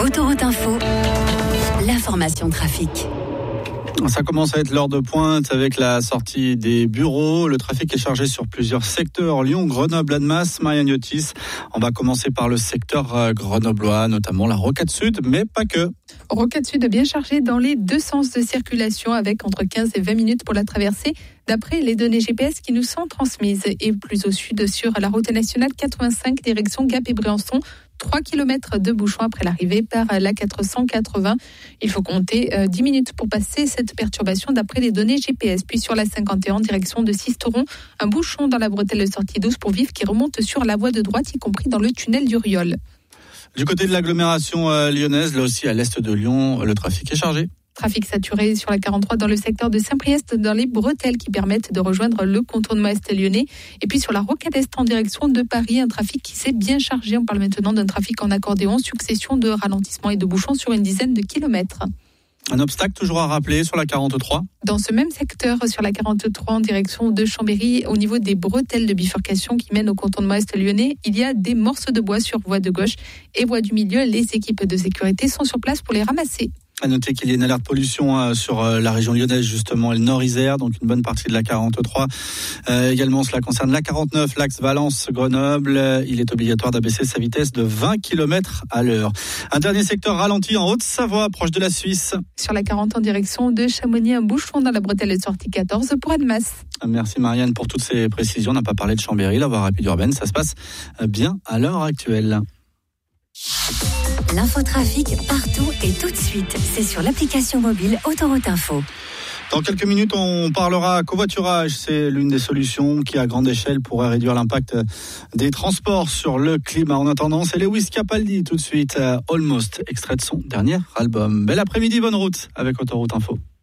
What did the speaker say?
Autoroute Info, l'information trafic. Ça commence à être l'heure de pointe avec la sortie des bureaux. Le trafic est chargé sur plusieurs secteurs. Lyon, Grenoble, Annemasse, Marianne Yotis. On va commencer par le secteur grenoblois, notamment la Rocade Sud, mais pas que. Rocade Sud bien chargée dans les deux sens de circulation avec entre 15 et 20 minutes pour la traversée. D'après les données GPS qui nous sont transmises. Et plus au sud, sur la route nationale 85, direction Gap et Briançon, 3 km de bouchons après l'arrivée par la 480. Il faut compter 10 minutes pour passer cette perturbation d'après les données GPS. Puis sur la 51, direction de Sisteron, un bouchon dans la bretelle de sortie 12 pour Vif qui remonte sur la voie de droite, y compris dans le tunnel du Rieul. Du côté de l'agglomération lyonnaise, là aussi à l'est de Lyon, le trafic est chargé. Trafic saturé sur la 43 dans le secteur de Saint-Priest, dans les bretelles qui permettent de rejoindre le contournement est lyonnais. Et puis sur la rocade est en direction de Paris, un trafic qui s'est bien chargé. On parle maintenant d'un trafic en accordéon, succession de ralentissements et de bouchons sur une dizaine de kilomètres. Un obstacle toujours à rappeler sur la 43. Dans ce même secteur, sur la 43 en direction de Chambéry, au niveau des bretelles de bifurcation qui mènent au contournement est lyonnais, il y a des morceaux de bois sur voie de gauche et voie du milieu. Les équipes de sécurité sont sur place pour les ramasser. À noter qu'il y a une alerte pollution sur la région lyonnaise, justement, et le Nord-Isère, donc une bonne partie de la 43. Également, cela concerne la 49, l'axe Valence-Grenoble. Il est obligatoire d'abaisser sa vitesse de 20 km à l'heure. Un dernier secteur ralenti en Haute-Savoie, proche de la Suisse. Sur la 40 en direction de Chamonix, un bouchon dans la bretelle de sortie 14 pour Annemasse. Merci Marianne pour toutes ces précisions. On n'a pas parlé de Chambéry, la voie rapide urbaine. Ça se passe bien à l'heure actuelle. L'infotrafic partout et tout de suite. C'est sur l'application mobile Autoroute Info. Dans quelques minutes, on parlera covoiturage. C'est l'une des solutions qui, à grande échelle, pourrait réduire l'impact des transports sur le climat. En attendant, c'est Lewis Capaldi tout de suite. Almost, extrait de son dernier album. Bel après-midi, bonne route avec Autoroute Info.